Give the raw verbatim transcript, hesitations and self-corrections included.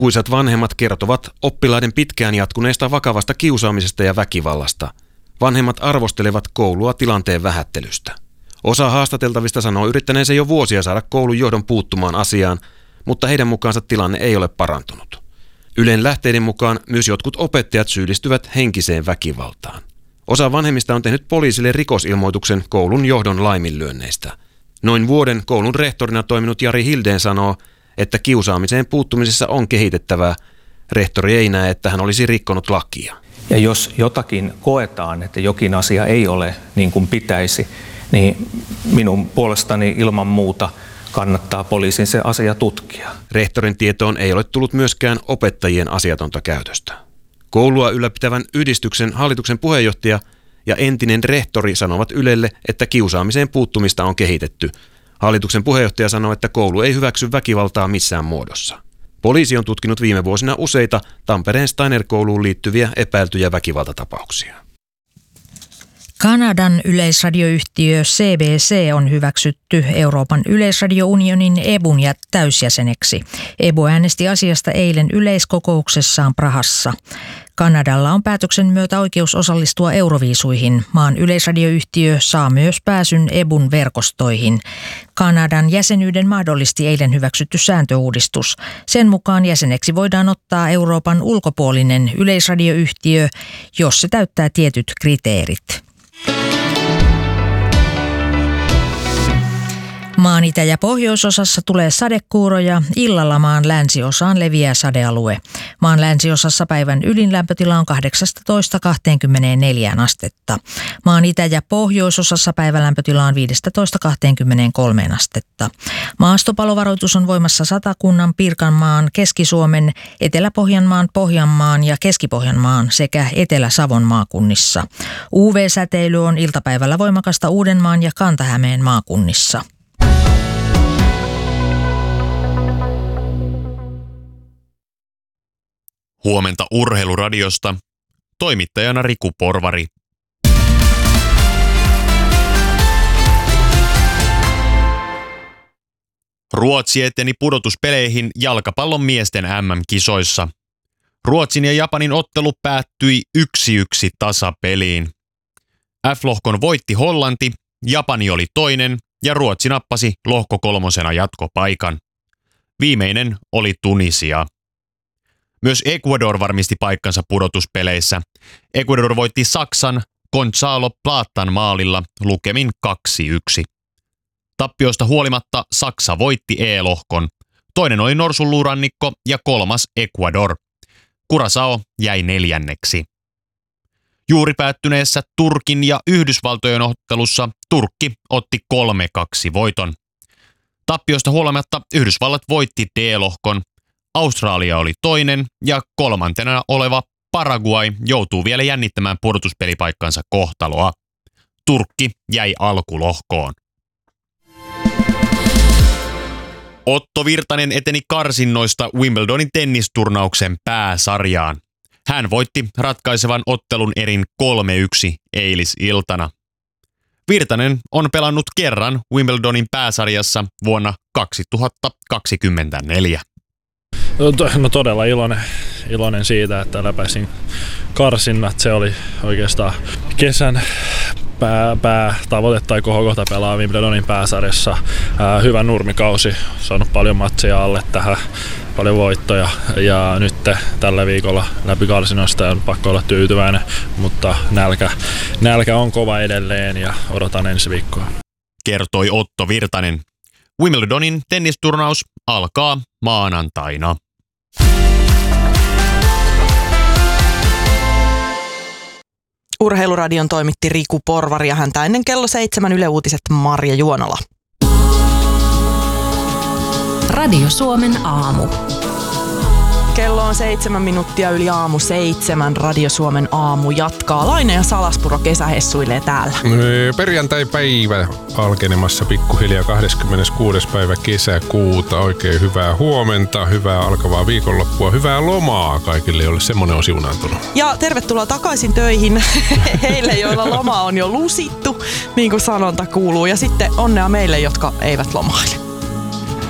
Lukuisat vanhemmat kertovat oppilaiden pitkään jatkuneesta vakavasta kiusaamisesta ja väkivallasta. Vanhemmat arvostelevat koulua tilanteen vähättelystä. Osa haastateltavista sanoo yrittäneensä jo vuosia saada koulun johdon puuttumaan asiaan, mutta heidän mukaansa tilanne ei ole parantunut. Ylen lähteiden mukaan myös jotkut opettajat syyllistyvät henkiseen väkivaltaan. Osa vanhemmista on tehnyt poliisille rikosilmoituksen koulun johdon laiminlyönneistä. Noin vuoden koulun rehtorina toiminut Jari Hildén sanoo, että kiusaamiseen puuttumisessa on kehitettävää. Rehtori ei näe, että hän olisi rikkonut lakia. Ja jos jotakin koetaan, että jokin asia ei ole niin kuin pitäisi, niin minun puolestani ilman muuta kannattaa poliisin se asia tutkia. Rehtorin tietoon ei ole tullut myöskään opettajien asiatonta käytöstä. Koulua ylläpitävän yhdistyksen hallituksen puheenjohtaja ja entinen rehtori sanovat Ylelle, että kiusaamiseen puuttumista on kehitetty. Hallituksen puheenjohtaja sanoo, että koulu ei hyväksy väkivaltaa missään muodossa. Poliisi on tutkinut viime vuosina useita Tampereen Steiner-kouluun liittyviä epäiltyjä väkivaltatapauksia. Kanadan yleisradioyhtiö C B C on hyväksytty Euroopan yleisradiounionin E B U:n täysjäseneksi. E B U äänesti asiasta eilen yleiskokouksessaan Prahassa. Kanadalla on päätöksen myötä oikeus osallistua Euroviisuihin. Maan yleisradioyhtiö saa myös pääsyn E B U:n verkostoihin. Kanadan jäsenyyden mahdollisti eilen hyväksytty sääntöuudistus. Sen mukaan jäseneksi voidaan ottaa Euroopan ulkopuolinen yleisradioyhtiö, jos se täyttää tietyt kriteerit. Maan itä- ja pohjoisosassa tulee sadekuuroja, illalla maan länsiosaan leviää sadealue. Maan länsiosassa päivän ylin lämpötila on kahdeksasta kaksikymmentäneljä astetta. Maan itä- ja pohjoisosassa päivän lämpötila on viidestätoista kaksikymmentäkolme astetta. Maastopalovaroitus on voimassa Satakunnan, Pirkanmaan, Keski-Suomen, Etelä-Pohjanmaan, Pohjanmaan ja Keski-Pohjanmaan sekä Etelä-Savon maakunnissa. U V-säteily on iltapäivällä voimakasta Uudenmaan ja Kanta-Hämeen maakunnissa. Huomenta Urheiluradiosta. Toimittajana Riku Porvari. Ruotsi eteni pudotuspeleihin jalkapallon miesten M M-kisoissa. Ruotsin ja Japanin ottelu päättyi yksi yksi tasapeliin. F-lohkon voitti Hollanti, Japani oli toinen ja Ruotsi nappasi lohko kolmosena jatkopaikan. Viimeinen oli Tunisia. Myös Ecuador varmisti paikkansa pudotuspeleissä. Ecuador voitti Saksan Gonzalo Platan maalilla lukemin kaksi yksi. Tappiosta huolimatta Saksa voitti E-lohkon. Toinen oli Norsunluurannikko ja kolmas Ecuador. Curaçao jäi neljänneksi. Juuri päättyneessä Turkin ja Yhdysvaltojen ottelussa Turkki otti kolme kaksi voiton. Tappiosta huolimatta Yhdysvallat voitti D-lohkon. Australia oli toinen ja kolmantena oleva Paraguay joutuu vielä jännittämään pudotuspelipaikkansa kohtaloa. Turkki jäi alkulohkoon. Otto Virtanen eteni karsinnoista Wimbledonin tennisturnauksen pääsarjaan. Hän voitti ratkaisevan ottelun erin kolme yksi eilisiltana. Virtanen on pelannut kerran Wimbledonin pääsarjassa vuonna kaksituhattakaksikymmentäneljä. No todella iloinen, iloinen siitä, että läpäisin karsinnat. Se oli oikeastaan kesän pää, päätavoite tai kohokohta pelaa Wimbledonin pääsarjassa. Ää, hyvä nurmikausi, saanut paljon matseja alle tähän, paljon voittoja ja nyt tällä viikolla läpi karsinnoista on pakko olla tyytyväinen, mutta nälkä, nälkä on kova edelleen ja odotan ensi viikkoa. Kertoi Otto Virtanen. Wimbledonin tennisturnaus alkaa maanantaina. Urheiluradion toimitti Riku Porvari ja häntä ennen kello seitsemän Yle Uutiset Marja Juonola. Radio Suomen aamu. Kello on seitsemän minuuttia yli aamu seitsemän. Radio Suomen aamu jatkaa. Laine ja Salaspuro kesähessuilee täällä. Perjantai-päivä alkenemassa pikkuhiljaa kahdeskymmeneskuudes päivä kesäkuuta. Oikein hyvää huomenta, hyvää alkavaa viikonloppua, hyvää lomaa kaikille, joille semmoinen on siunaantunut. Ja tervetuloa takaisin töihin heille, joilla loma on jo lusittu, niin kuin sanonta kuuluu. Ja sitten onnea meille, jotka eivät lomaile.